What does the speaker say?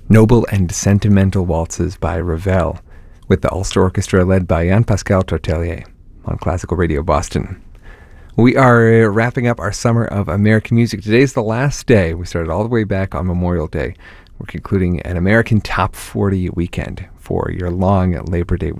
Noble and Sentimental Waltzes by Ravel, with the Ulster Orchestra led by Jean-Pascal Tortelier on Classical Radio Boston. We are wrapping up our summer of American music. Today's the last day. We started all the way back on Memorial Day. We're concluding an American Top 40 weekend for your long Labor Day